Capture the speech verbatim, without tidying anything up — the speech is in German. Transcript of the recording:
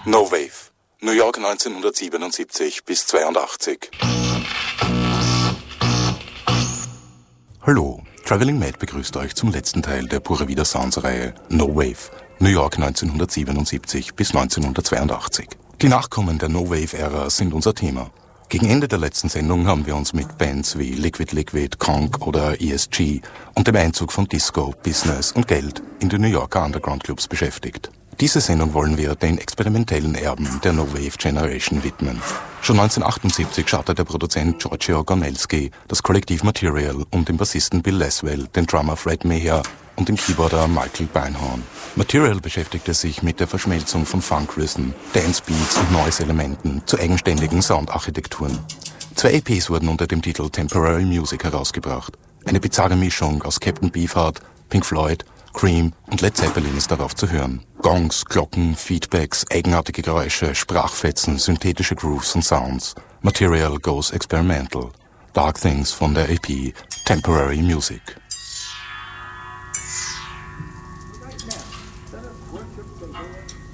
No Wave, New York neunzehnhundertsiebenundsiebzig bis zweiundachtzig. Hallo, Traveling Mad begrüßt euch zum letzten Teil der Pura Vida Sounds Reihe No Wave, New York neunzehnhundertsiebenundsiebzig bis neunzehnhundertzweiundachtzig. Die Nachkommen der No Wave Ära sind unser Thema. Gegen Ende der letzten Sendung haben wir uns mit Bands wie Liquid Liquid, Conk oder E S G und dem Einzug von Disco, Business und Geld in die New Yorker Underground Clubs beschäftigt. Diese Sendung wollen wir den experimentellen Erben der No Wave Generation widmen. Schon neunzehnhundertachtundsiebzig scharte der Produzent Giorgio Gornelski das Kollektiv Material um den Bassisten Bill Laswell, den Drummer Fred Meyer und den Keyboarder Michael Beinhorn. Material beschäftigte sich mit der Verschmelzung von Funk-Rhythm, Dance-Beats und Noise-Elementen zu eigenständigen Soundarchitekturen. Zwei E Ps wurden unter dem Titel Temporary Music herausgebracht. Eine bizarre Mischung aus Captain Beefheart, Pink Floyd, Cream und Led Zeppelin ist darauf zu hören. Gongs, Glocken, Feedbacks, eigenartige Geräusche, Sprachfetzen, synthetische Grooves und Sounds. Material goes experimental. Dark Things von der E P Temporary Music. Right now, Senate worship the Lord